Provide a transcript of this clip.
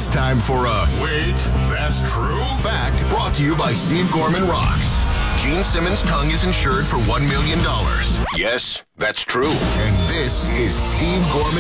It's time for a Wait, That's True fact brought to you by Steve Gorman Rocks. Gene Simmons' tongue is insured for $1 million. Yes, that's true. And this is Steve Gorman